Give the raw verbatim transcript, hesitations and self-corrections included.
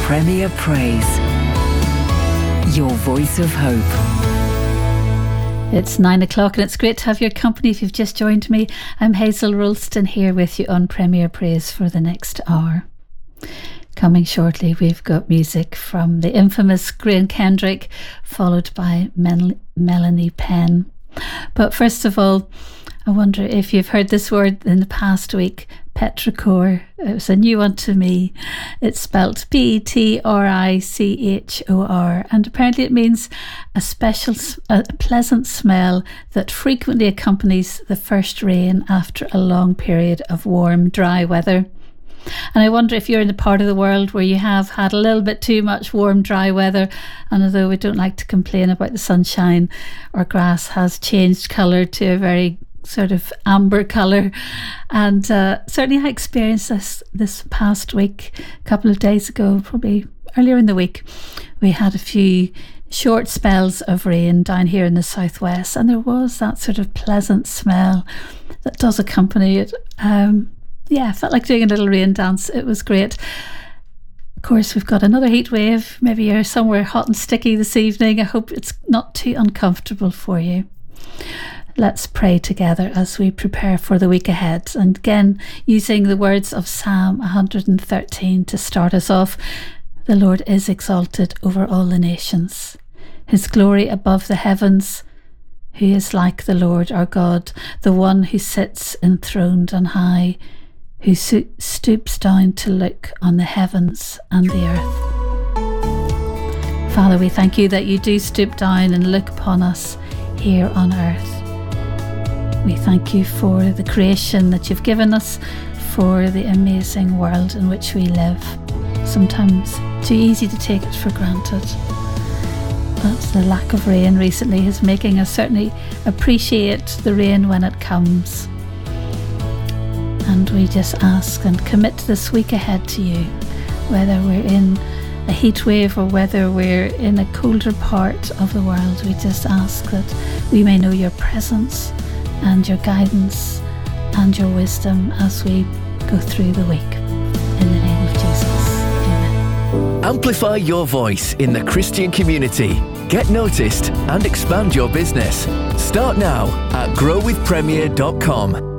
Premier Praise, your voice of hope. It's nine o'clock and it's great to have your company. If you've just joined me, I'm Hazel Roulston here with you on Premier Praise for the next hour. Coming shortly, we've got music from the infamous Graham Kendrick, followed by Mel- Melanie Penn. But first of all, I wonder if you've heard this word in the past week, petrichor. It was a new one to me. It's spelt P E T R I C H O R, and apparently it means a special, a pleasant smell that frequently accompanies the first rain after a long period of warm, dry weather. And I wonder if you're in the part of the world where you have had a little bit too much warm, dry weather, and although we don't like to complain about the sunshine, our grass has changed colour to a very sort of amber colour. And uh, certainly I experienced this this past week. A couple of days ago, probably earlier in the week, we had a few short spells of rain down here in the southwest, and there was that sort of pleasant smell that does accompany it. Um, yeah, I felt like doing a little rain dance. It was great. Of course, we've got another heat wave. Maybe you're somewhere hot and sticky this evening. I hope it's not too uncomfortable for you. Let's pray together as we prepare for the week ahead. And again, using the words of Psalm one hundred thirteen to start us off. The Lord is exalted over all the nations, his glory above the heavens. Who is like the Lord our God, the one who sits enthroned on high, who stoops down to look on the heavens and the earth. Father, we thank you that you do stoop down and look upon us here on earth. We thank you for the creation that you've given us, for the amazing world in which we live. Sometimes too easy to take it for granted. But the lack of rain recently is making us certainly appreciate the rain when it comes. And we just ask and commit this week ahead to you, whether we're in a heat wave or whether we're in a colder part of the world. We just ask that we may know your presence and your guidance and your wisdom as we go through the week. In the name of Jesus, amen. Amplify your voice in the Christian community. Get noticed and expand your business. Start now at grow with premier dot com.